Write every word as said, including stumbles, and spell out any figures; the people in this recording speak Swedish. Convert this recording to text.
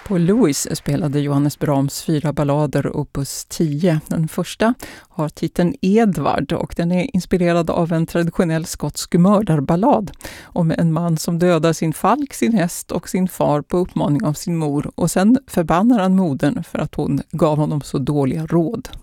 På Louis spelade Johannes Brahms fyra ballader opus tio. Den första har titeln Edvard och den är inspirerad av en traditionell skotsk mördarballad om en man som dödar sin falk, sin häst och sin far på uppmaning av sin mor och sen förbannar han modern för att hon gav honom så dåliga råd.